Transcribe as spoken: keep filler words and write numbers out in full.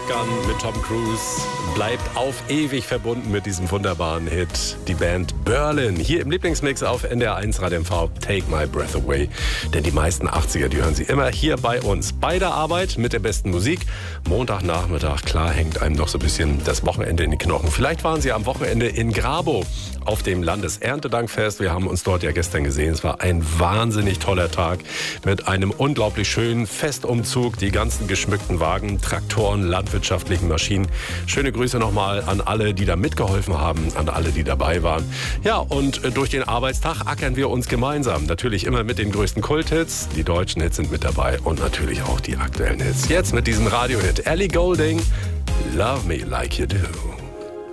Gun mit Tom Cruise bleibt auf ewig verbunden mit diesem wunderbaren Hit. Die Band Berlin, hier im Lieblingsmix auf N D R eins Radio M V, Take My Breath Away. Denn die meisten achtziger, die hören Sie immer hier bei uns. Bei der Arbeit mit der besten Musik. Montagnachmittag, klar, hängt einem noch so ein bisschen das Wochenende in die Knochen. Vielleicht waren Sie am Wochenende in Grabow auf dem Landeserntedankfest. Wir haben uns dort ja gestern gesehen. Es war ein wahnsinnig toller Tag mit einem unglaublich schönen Festumzug. Die ganzen geschmückten Wagen, Traktoren, landwirtschaftlichen Maschinen. Schöne Grüße nochmal an alle, die da mitgeholfen haben, an alle, die dabei waren. Ja, und durch den Arbeitstag ackern wir uns gemeinsam. Natürlich immer mit den größten Kulthits. Die deutschen Hits sind mit dabei und natürlich auch die aktuellen Hits. Jetzt mit diesem Radiohit. Ellie Goulding, Love Me Like You Do.